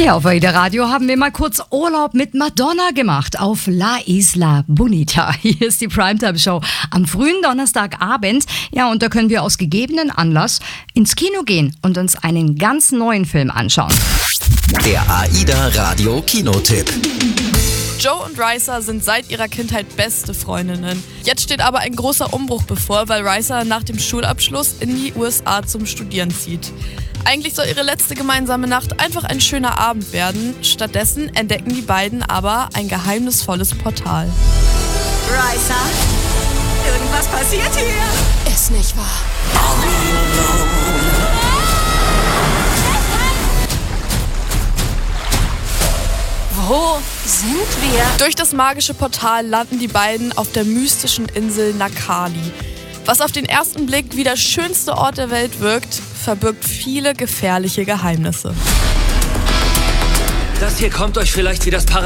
Ja, auf Aida Radio haben wir mal kurz Urlaub mit Madonna gemacht auf La Isla Bonita. Hier ist die Primetime-Show am frühen Donnerstagabend. Ja, und da können wir aus gegebenen Anlass ins Kino gehen und uns einen ganz neuen Film anschauen. Der Aida Radio Kinotipp. Joe und Raisa sind seit ihrer Kindheit beste Freundinnen. Jetzt steht aber ein großer Umbruch bevor, weil Raisa nach dem Schulabschluss in die USA zum Studieren zieht. Eigentlich soll ihre letzte gemeinsame Nacht einfach ein schöner Abend werden. Stattdessen entdecken die beiden aber ein geheimnisvolles Portal. Raisa, irgendwas passiert hier. Ist nicht wahr. Wo sind wir? Durch das magische Portal landen die beiden auf der mystischen Insel Nakali. Was auf den ersten Blick wie der schönste Ort der Welt wirkt, verbirgt viele gefährliche Geheimnisse. Das hier kommt euch vielleicht wie das